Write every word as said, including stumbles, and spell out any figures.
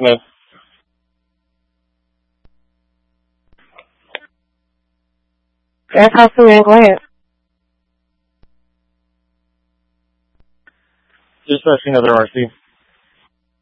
Smith. Yes, House Susan, go ahead. Dispatching another R C.